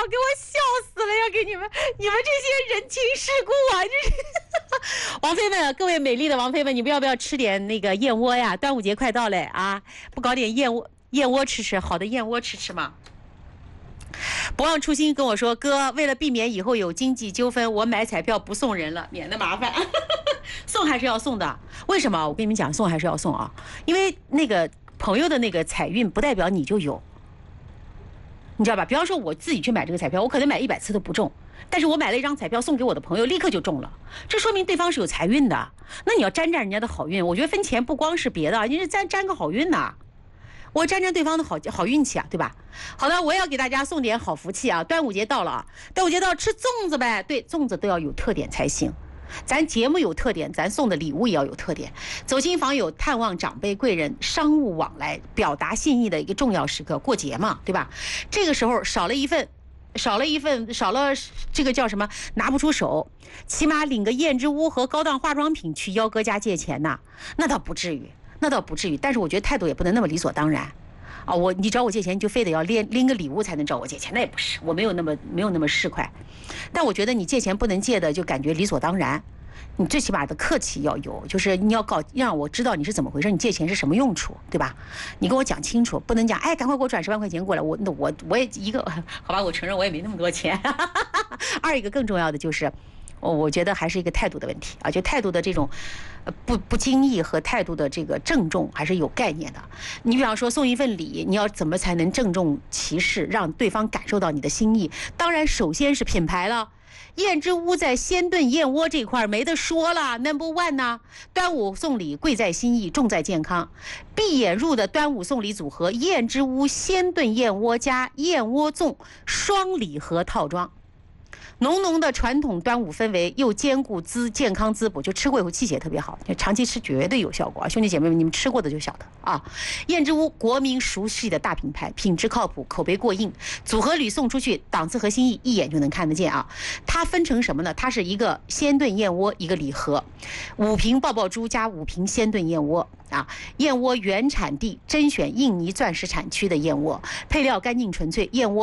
给我笑死了，要给你们这些人情世故啊，这是。王妃们，各位美丽的王妃们，你们要不要吃点那个燕窝呀？端午节快到了啊，不搞点燕窝吃，好的燕窝吃吗？不忘初心跟我说，哥，为了避免以后有经济纠纷，我买彩票不送人了，免得麻烦。送还是要送的，为什么？我跟你们讲，送还是要送啊，因为那个朋友的那个彩运不代表你就有，你知道吧？比方说我自己去买这个彩票，我可能买100次都不中，但是我买了一张彩票送给我的朋友，立刻就中了，这说明对方是有财运的。那你要沾人家的好运，我觉得分钱不光是别的，你是沾个好运呐。我沾对方的好运气啊，对吧？好的，我也要给大家送点好福气啊！端午节到了啊，端午节到吃粽子呗，对，粽子都要有特点才行。咱节目有特点，咱送的礼物也要有特点。走亲访友、探望长辈贵人、商务往来、表达心意的一个重要时刻，过节嘛，对吧？这个时候少了这个叫什么？拿不出手，起码领个胭脂屋和高档化妆品去幺哥家借钱呐，那倒不至于。但是我觉得态度也不能那么理所当然啊！你找我借钱，你就非得要拎个礼物才能找我借钱，那也不是，我没有那么市侩。但我觉得你借钱不能借的就感觉理所当然，你最起码的客气要有，就是你要让我知道你是怎么回事，你借钱是什么用处，对吧？你跟我讲清楚，不能讲赶快给我转10万块钱过来，我也一个好吧，我承认我也没那么多钱。二一个更重要的就是。我觉得还是一个态度的问题啊，就态度的这种不经意和态度的这个郑重还是有概念的。你比方说送一份礼，你要怎么才能郑重其事，让对方感受到你的心意？当然，首先是品牌了。燕之屋在鲜炖燕窝这块没得说了 ，No. 1呢。端午送礼贵在心意，重在健康。闭眼入的端午送礼组合：燕之屋鲜炖燕窝加燕窝粽双礼盒套装。浓浓的传统端午氛围，又兼顾健康滋补，就吃过以后气血特别好，长期吃绝对有效果啊！兄弟姐妹们，你们吃过的就晓得啊。燕之屋国民熟悉的大品牌，品质靠谱，口碑过硬，组合礼送出去，档次和心意一眼就能看得见啊。它分成什么呢？它是一个鲜炖燕窝一个礼盒，5瓶爆爆珠加5瓶鲜炖燕窝啊。燕窝原产地甄选印尼钻石产区的燕窝，配料干净纯粹，燕窝。